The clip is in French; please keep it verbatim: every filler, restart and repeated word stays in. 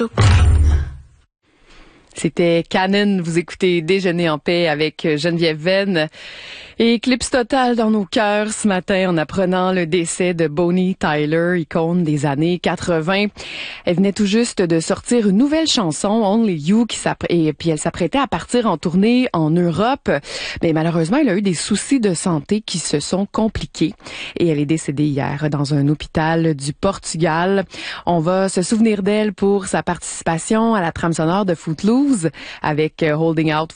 C'était Canon, vous écoutez Déjeuner en paix avec Geneviève Venn. Et éclipse totale dans nos cœurs ce matin en apprenant le décès de Bonnie Tyler, icône des années quatre-vingt. Elle venait tout juste de sortir une nouvelle chanson, Only You, qui et puis elle s'apprêtait à partir en tournée en Europe. Mais malheureusement, elle a eu des soucis de santé qui se sont compliqués et elle est décédée hier dans un hôpital du Portugal. On va se souvenir d'elle pour sa participation à la trame sonore de Footloose avec Holding Out